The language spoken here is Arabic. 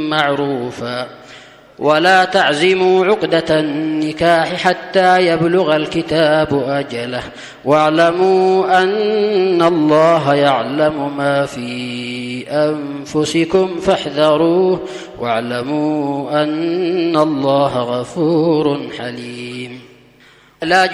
معروفا ولا تعزموا عقدة النكاح حتى يبلغ الكتاب أجله واعلموا أن الله يعلم ما في أنفسكم فاحذروه واعلموا أن الله غفور حليم. لا